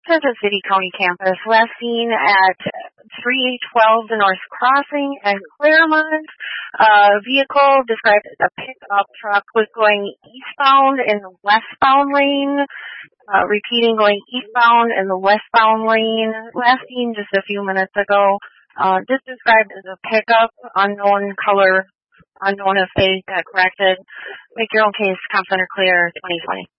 Kansas City County campus. Last seen at 312 the North Crossing and Claremont. Vehicle described as a pickup truck was going eastbound in the westbound lane. Repeating, going eastbound in the westbound lane. Last seen just a few minutes ago. This described as a pickup, unknown color, unknown if they got corrected. Make your own case, Comp Center Clear 2020.